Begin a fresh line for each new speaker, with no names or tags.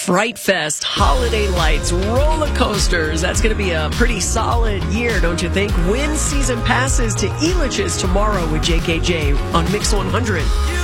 Fright Fest, holiday lights, roller coasters. That's going to be a pretty solid year, don't you think? Win season passes to Elitch's tomorrow with JKJ on Mix 100.